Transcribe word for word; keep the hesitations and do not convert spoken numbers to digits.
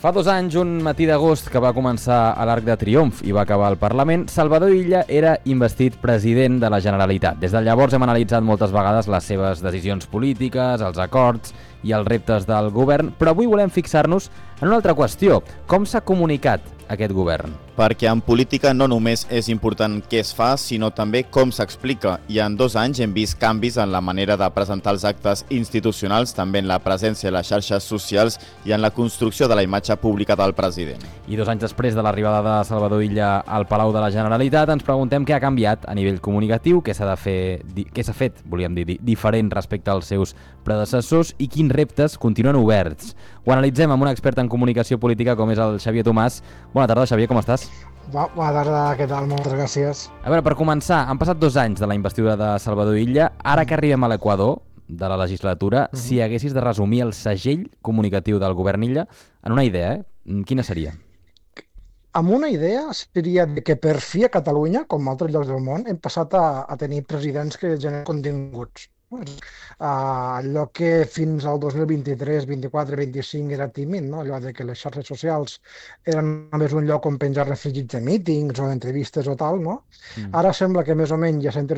Fa dos anys, un matí d'agost que va començar a l'Arc de Triomf i va acabar al Parlament, Salvador Illa era investit president de la Generalitat. Des de llavors hem analitzat moltes vegades les seves decisions polítiques, els acords i els reptes del govern, però avui volem fixar-nos en una altra qüestió. Com s'ha comunicat aquest govern? Perquè en política no només és important què es fa, sinó també com s'explica. I en dos anys hem vist canvis en la manera de presentar els actes institucionals, també en la presència a les xarxes socials i en la construcció de la imatge pública del president. I dos anys després de l'arribada de Salvador Illa al Palau de la Generalitat, ens preguntem què ha canviat a nivell comunicatiu, què s'ha de fer, què s'ha fet, volíem dir, diferent respecte als seus predecessors i quins reptes continuen oberts. Ho analitzem amb un expert en comunicació política com és el Xavier Tomàs. Bona tarda, Xavier, com estàs? Bona tarda, què tal? Moltes gràcies. A veure, per començar, han passat dos anys de la investidura de Salvador Illa. Ara que arribem a l'equador de la legislatura, uh-huh. si haguessis de resumir el segell comunicatiu del govern Illa en una idea, eh? Quina seria? Amb una idea seria que per fi a Catalunya, com a altres llocs del món, hem passat a, a tenir presidents que generen continguts. Uh, allò que fins al dos mil vint-i-tres, vint-i-quatre, vint-i-cinc era tímid, no? Allò de que les xarxes socials eren només un lloc on penjar refregits de mítings o entrevistes o tal, no? Mm. Ara sembla que més o menys ja s'ha